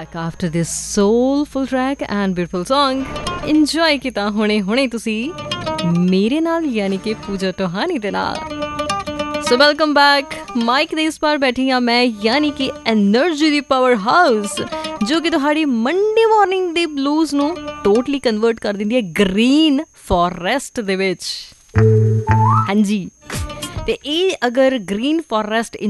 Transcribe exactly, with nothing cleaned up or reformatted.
back after this soulful track and beautiful song. Enjoy ਕੀਤਾ ਹੁਣੇ ਹੁਣੇ ਤੁਸੀਂ ਮੇਰੇ ਨਾਲ ਯਾਨੀ ਕਿ ਪੂਜਾ ਟੋਹਾਨੀ ਦੇ ਨਾਲ. ਸੋ ਵੈਲਕਮ ਬੈਕ. ਮਾਈਕ ਦੇ ਇਸ ਪਾਰ ਬੈਠੀ ਹਾਂ ਮੈਂ ਯਾਨੀ ਕਿ ਐਨਰਜੀ ਦੀ ਪਾਵਰ ਹਾਊਸ, ਜੋ ਕਿ ਤੁਹਾਡੀ ਮੰਡੇ ਮਾਰਨਿੰਗ ਦੇ ਬਲੂਜ਼ ਨੂੰ ਟੋਟਲੀ ਕਨਵਰਟ ਕਰ ਦਿੰਦੀ ਹੈ ਗ੍ਰੀਨ ਫੋਰੈਸਟ ਦੇ ਵਿੱਚ. ਹਾਂਜੀ, ਤੇ ਇਹ ਅਗਰ ਗ੍ਰੀਨ ਫੋਰੈਸਟ